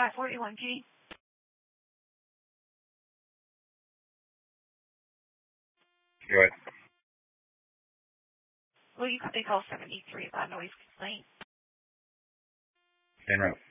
541G. Go ahead. Will you call 73 about noise complaint? En route.